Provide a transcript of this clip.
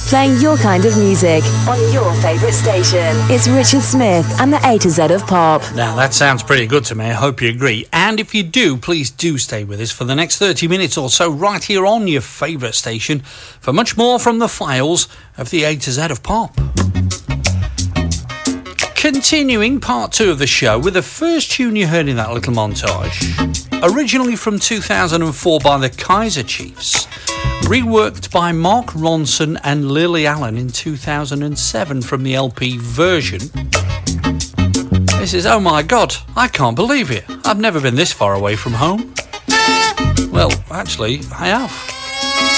playing your kind of music on your favourite station. It's Richard Smith and the A to Z of Pop. Now that sounds pretty good to me. I hope you agree. And if you do, please do stay with us for the next 30 minutes or so right here on your favourite station for much more from the files of the A to Z of Pop. Continuing part 2 of the show with the first tune you heard in that little montage. Originally from 2004 by the Kaiser Chiefs, reworked by Mark Ronson and Lily Allen in 2007 from the LP version. This is, oh my god, I can't believe it. I've never been this far away from home. Well, actually, I have.